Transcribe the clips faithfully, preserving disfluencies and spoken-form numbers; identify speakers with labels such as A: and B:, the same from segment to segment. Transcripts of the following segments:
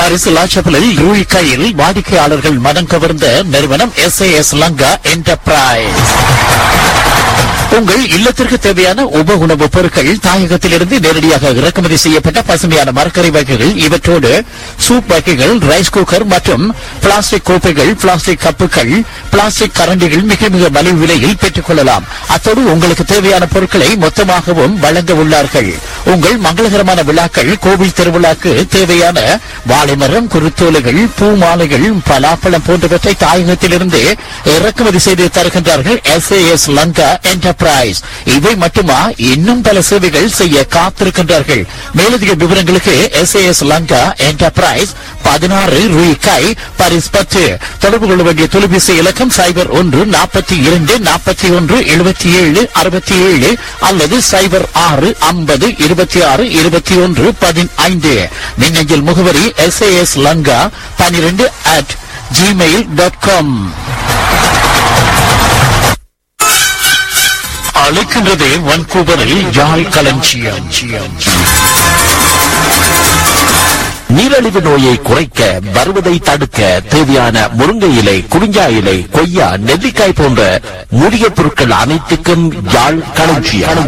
A: Paris லாச்சபலில் ரூய் கையில் வாடிக்கையாளர்கள் மனம் கவர்ந்த நிறுவனம் S A S Lanka enterprise. உங்கள் இல்லத்திற்கு தேவையான உப உணவுப் பொருட்கள் தாயகத்திலிருந்து நேரடியாக இறக்குமதி செய்யப்பட்ட பசுமையான மரக்கறி வகைகள், இவற்றோடு சூப் வகைகள், ரைஸ் குக்கர் மற்றும் பிளாஸ்டிக் கோப்பைகள், பிளாஸ்டிக் கப்புகள், பிளாஸ்டிக் கரண்டிகள் மிக மிக மலிவு விலையில் பெற்றுக் கொள்ளலாம். அத்தோடு உங்களுக்கு தேவையான பொருட்களை மொத்தமாகவும் வழங்க உள்ளார்கள். உங்கள் மங்களகரமான விழாக்கள், கோவில் திருவிழாக்கு தேவையான வாழைமரம், குருத்தோலைகள், பூ மாலைகள், பலாப்பழம் போன்றவற்றை தாயகத்திலிருந்து இறக்குமதி செய்து தருகின்றார்கள் S A S Lanka enterprise. இவை மட்டுமா, இன்னும் பல சேவைகள் செய்ய காத்திருக்கின்றார்கள். மேலதிக விவரங்களுக்கு S A S Lanka enterprise பதினாறு ரூபாய் பாரிஸ் பத்து. தொடர்பு கொள்ள வேண்டிய தொலைபேசி இலக்கம் சைபர் ஒன்று நாற்பத்தி இரண்டு நாற்பத்தி ஒன்று எழுபத்தி ஏழு அறுபத்தி ஏழு அல்லது சைபர் ஆறு ஐம்பது இருபத்தி ஆறு இருபத்தி ஒன்று பதினைந்து. மின்னஞ்சல் முகவரி எஸ் ஏ எஸ் லங்கா பன்னிரண்டு அட் ஜிமெயில் டாட் காம். அழைக்கின்றது வான்கூவரில் யாழ் களஞ்சியம்.
B: நீரழிவு நோயை குறைக்க, வருவதை தடுக்க தேவையான முருங்கை இலை, குறிஞ்சா இலை, கொய்யா, நெல்லிக்காய் போன்ற மூலிகை பொருட்கள் அனைத்துக்கும் யாழ் களஞ்சியம்.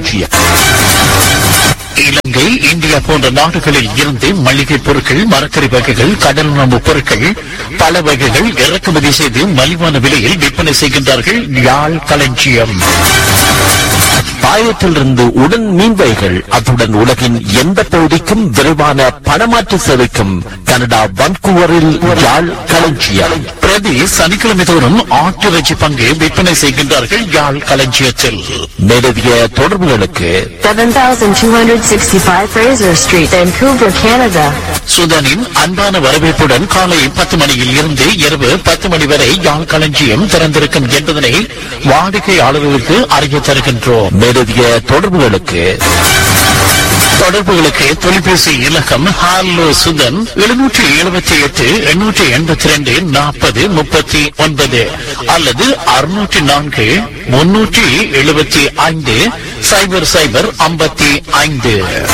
A: இலங்கை, இந்தியா போன்ற நாடுகளில் இருந்து மளிகை பொருட்கள், மரக்கறி வகைகள், கடல் உணவு பொருட்கள் பல வகைகள் இறக்குமதி செய்து மலிவான விலையில் விற்பனை செய்கின்றார்கள் யாழ் களஞ்சியம்.
B: பாயத்திலிருந்து உடன் மீன்வைகள், அத்துடன் உலகின் எந்த பகுதிக்கும் விரைவான பணமாற்று சேவைக்கும் கனடா வான்கூவரில் யாழ் களஞ்சியம்.
A: பிரதி சனிக்கிழமை தோறும் ஆட்டிறைச்சி பங்கு விற்பனை செய்கின்றார்கள் யாழ் களஞ்சியத்தில்.
B: மேலதிக தொடர்புகளுக்கு
C: seven thousand two hundred sixty-five Fraser Street, Vancouver, Canada.
A: சுதனின் அன்பான வரவேற்புடன் காலை பத்து மணியில் இருந்து இரவு பத்து மணி வரை யாழ் களஞ்சியம் திறந்திருக்கும் என்பதனை வாடிக்கையாளர்களுக்கு அறிய தருகின்றோம்.
B: மேலதிக தொடர்புகளுக்கு
A: தொடர்புகளுக்கு தொலைபேசி இலக்கம் ஹாலோ சுதன் எழுநூற்றி எழுபத்தி எட்டு எண்ணூற்றி எண்பத்தி ரெண்டு நாற்பது முப்பத்தி ஒன்பது அல்லது அறுநூற்றி நான்கு முன்னூற்றி எழுபத்தி ஐந்து சைபர் சைபர் ஐம்பத்தி ஐந்து.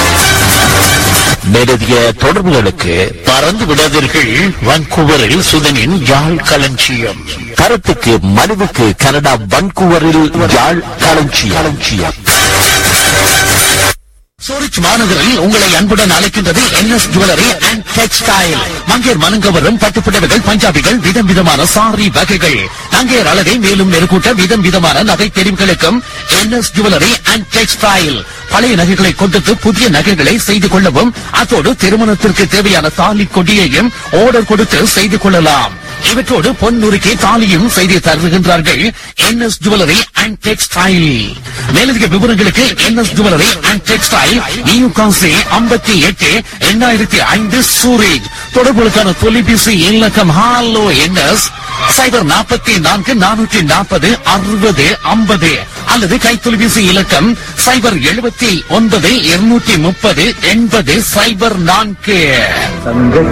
B: மேலதிக தொடர்புகளுக்கு
A: மறந்து விடாதீர்கள், வான்கூவரில் சுதனின் யாழ் களஞ்சியம்.
B: கருத்துக்கு மனுவுக்கு கனடா வான்கூவரில் யாழ் களஞ்சியம்.
A: சூரிச் மாநகரில் உங்களை அன்புடன் அழைக்கின்றது N S jewellery and textile. மங்கையர் மனங்கவரும் பட்டுப்புடவைகள், பஞ்சாபிகள், விதம் விதமான சாரி வகைகள், மங்கையர் அளவை மேலும் மெருகூட்ட விதம் விதமான நகை தெரிவுகளுக்கும் N S jewellery and textile. பழைய நகைகளை கொடுத்து புதிய நகைகளை செய்து கொள்ளவும், அத்தோடு திருமணத்திற்கு தேவையான தாலி கொடியையும் ஆர்டர் கொடுத்து செய்து கொள்ளலாம். இவற்றோடு பொன்னுருக்கி தாலியும் செய்து தருகின்றார்கள் N S jewellery and textile. மேலதிக விவரங்களுக்கு N S jewellery and textile, new council ஐம்பத்தி எட்டு இரண்டாயிரத்தி ஐந்து சூரேஜ். தொடர்புகளுக்கான தொலைபேசி இலக்கம் ஹாலோ என் எஸ் சைபர் நாற்பத்தி நான்கு நானூற்றி நாற்பது அறுபது ஐம்பது அல்லது கைத்தொலைபேசி இலக்கம் சைபர் எழுபத்தி ஒன்பது இருநூற்றி முப்பது எண்பது சைபர் நான்கு.